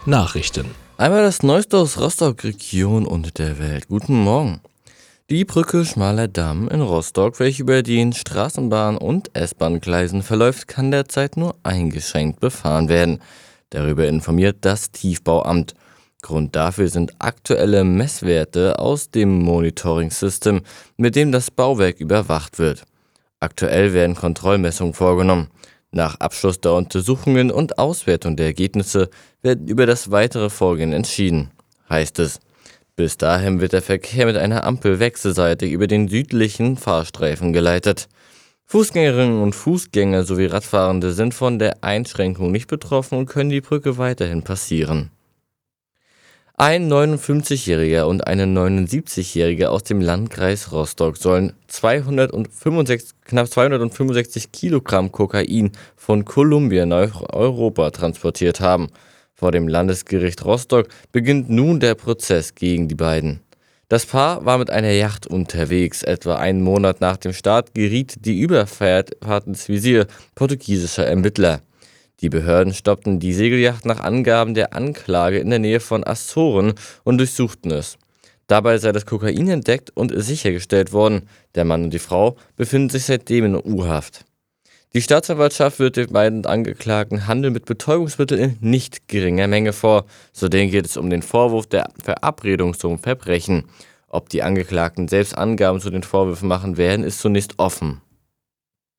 Nachrichten. Einmal das Neueste aus Rostock, Region und der Welt. Guten Morgen. Die Brücke Schmaler Damm in Rostock, welche über den Straßenbahn- und S-Bahn-Gleisen verläuft, kann derzeit nur eingeschränkt befahren werden. Darüber informiert das Tiefbauamt. Grund dafür sind aktuelle Messwerte aus dem Monitoring-System, mit dem das Bauwerk überwacht wird. Aktuell werden Kontrollmessungen vorgenommen. Nach Abschluss der Untersuchungen und Auswertung der Ergebnisse wird über das weitere Vorgehen entschieden, heißt es. Bis dahin wird der Verkehr mit einer Ampel wechselseitig über den südlichen Fahrstreifen geleitet. Fußgängerinnen und Fußgänger sowie Radfahrende sind von der Einschränkung nicht betroffen und können die Brücke weiterhin passieren. Ein 59-Jähriger und eine 79-Jährige aus dem Landkreis Rostock sollen knapp 265 Kilogramm Kokain von Kolumbien nach Europa transportiert haben. Vor dem Landesgericht Rostock beginnt nun der Prozess gegen die beiden. Das Paar war mit einer Yacht unterwegs. Etwa einen Monat nach dem Start geriet die Überfahrt ins Visier portugiesischer Ermittler. Die Behörden stoppten die Segelyacht nach Angaben der Anklage in der Nähe von Azoren und durchsuchten es. Dabei sei das Kokain entdeckt und sichergestellt worden. Der Mann und die Frau befinden sich seitdem in U-Haft. Die Staatsanwaltschaft wirft den beiden Angeklagten Handel mit Betäubungsmitteln in nicht geringer Menge vor. Zudem geht es um den Vorwurf der Verabredung zum Verbrechen. Ob die Angeklagten selbst Angaben zu den Vorwürfen machen werden, ist zunächst offen.